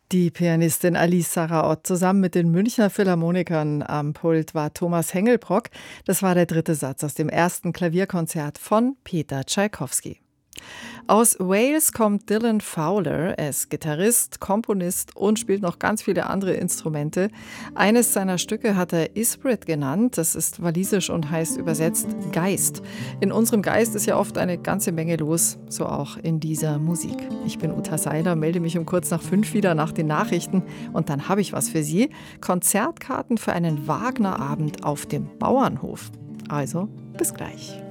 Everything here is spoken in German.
Die Pianistin Alice Sarraott zusammen mit den Münchner Philharmonikern am Pult war Thomas Hengelbrock. Das war der dritte Satz aus dem ersten Klavierkonzert von Peter Tschaikowski. Aus Wales kommt Dylan Fowler. Er ist Gitarrist, Komponist und spielt noch ganz viele andere Instrumente. Eines seiner Stücke hat er Ysbryd genannt. Das ist walisisch und heißt übersetzt Geist. In unserem Geist ist ja oft eine ganze Menge los, so auch in dieser Musik. Ich bin Uta Seiler, melde mich um kurz nach 5 wieder nach den Nachrichten und dann habe ich was für Sie. Konzertkarten für einen Wagner-Abend auf dem Bauernhof. Also, bis gleich.